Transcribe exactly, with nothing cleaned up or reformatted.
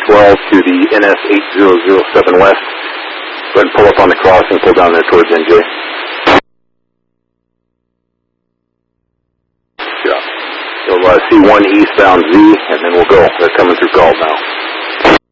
twelve to the N S eight zero zero seven west. Go ahead and pull up on the crossing, pull down there towards N J. Yeah. You'll uh, see one eastbound Z, and then we'll go. They're coming through Galt now.